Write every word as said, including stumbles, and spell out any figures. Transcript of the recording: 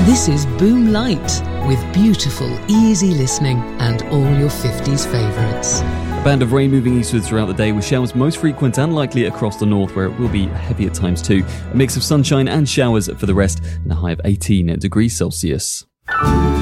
This is Boom Light, with beautiful, easy listening and all your fifties favourites. A band of rain moving eastwards throughout the day, with showers most frequent and likely across the north, where it will be heavy at times too. A mix of sunshine and showers for the rest, and a high of eighteen degrees Celsius.